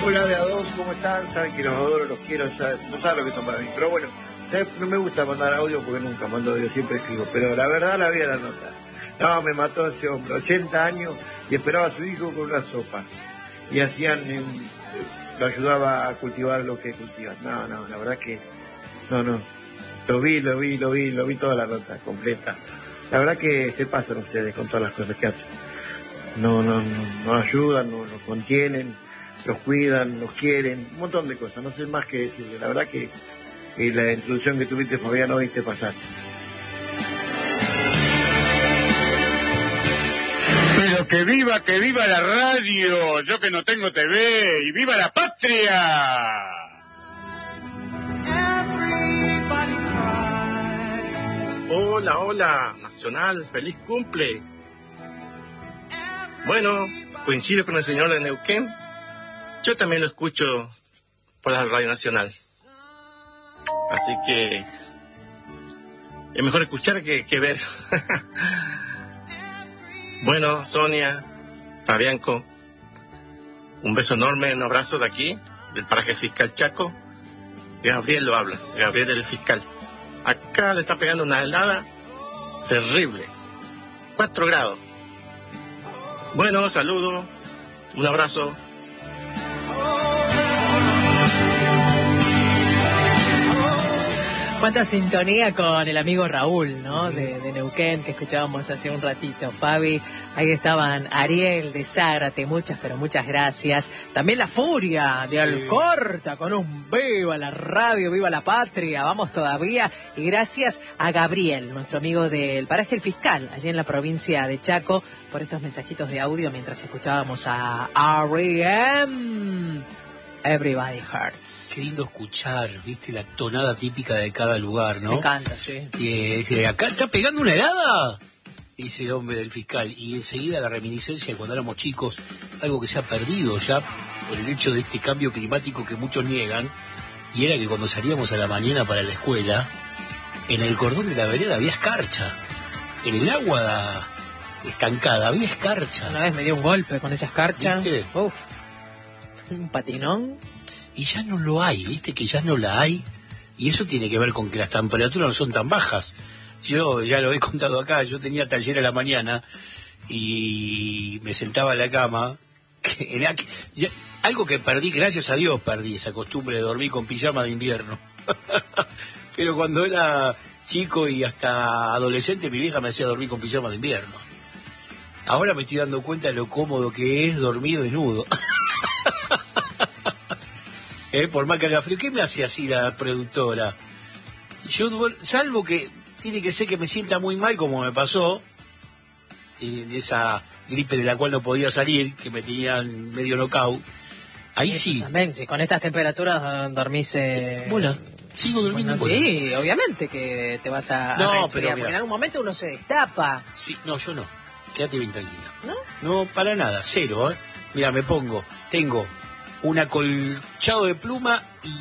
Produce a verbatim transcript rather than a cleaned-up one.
Hola de a dos, ¿cómo están? Saben que los adoro, los quiero, ya no saben lo que son para mí. Pero bueno, ¿saben? No me gusta mandar audio porque nunca mando audio, siempre escribo. Pero la verdad la vi a la nota. No, me mató ese hombre, ochenta años, y esperaba a su hijo con una sopa. Y hacían, eh, lo ayudaba a cultivar lo que cultivan. No, no, la verdad que, no, no. Lo vi, lo vi, lo vi, lo vi toda la nota completa. La verdad que se pasan ustedes con todas las cosas que hacen. No, no, no, no ayudan, no los contienen, los cuidan, los quieren, un montón de cosas, no sé más que decirle. La verdad que eh, la introducción que tuviste, Fabián, hoy te pasaste. Pero que viva, que viva la radio, yo que no tengo T V, y viva la patria. Hola, hola, Nacional, feliz cumple. Bueno, coincido con el señor de Neuquén. Yo también lo escucho por la Radio Nacional. Así que es mejor escuchar que, que ver. Bueno, Sonia, Fabianco, un beso enorme, un abrazo de aquí, del paraje fiscal Chaco. Gabriel lo habla, Gabriel el fiscal. Acá le está pegando una helada terrible. Cuatro grados. Bueno, saludo, un abrazo. Cuánta sintonía con el amigo Raúl, ¿no? De, de Neuquén, que escuchábamos hace un ratito. Fabi, ahí estaban Ariel de Zágrate, muchas, pero muchas gracias. También La Furia de sí. Alcorta, con un viva la radio, viva la patria, vamos todavía. Y gracias a Gabriel, nuestro amigo del paraje El Fiscal, allí en la provincia de Chaco, por estos mensajitos de audio mientras escuchábamos a R E M. Everybody Hurts. Qué lindo escuchar, viste, la tonada típica de cada lugar, ¿no? Me encanta, sí. Y dice, ¿acá está pegando una helada? Dice el hombre del fiscal. Y enseguida la reminiscencia de cuando éramos chicos, algo que se ha perdido ya por el hecho de este cambio climático que muchos niegan, y era que cuando salíamos a la mañana para la escuela, en el cordón de la vereda había escarcha. En el agua estancada había escarcha. Una vez me dio un golpe con esa escarcha. ¿Viste? Uf. Un patinón. Y ya no lo hay, viste que ya no la hay. Y eso tiene que ver con que las temperaturas no son tan bajas. Yo ya lo he contado acá, yo tenía taller a la mañana y me sentaba en la cama. Que era, que, ya, algo que perdí, gracias a Dios perdí esa costumbre de dormir con pijama de invierno. Pero cuando era chico y hasta adolescente, mi vieja me hacía dormir con pijama de invierno. Ahora me estoy dando cuenta de lo cómodo que es dormir desnudo. Eh, por más que haga frío. ¿Qué me hace así la productora? Yo, salvo que tiene que ser que me sienta muy mal, como me pasó en esa gripe de la cual no podía salir, que me tenían medio knockout. Ahí Eso sí. También, si con estas temperaturas dormís... Eh... Bueno, sigo durmiendo. Bueno, bueno. sí, obviamente que te vas a, no, a resfriar, pero porque en algún momento uno se destapa. Sí, no, yo no. Quédate bien tranquila. ¿No? No, para nada, cero, ¿eh? Mira, me pongo, tengo un acolchado de pluma y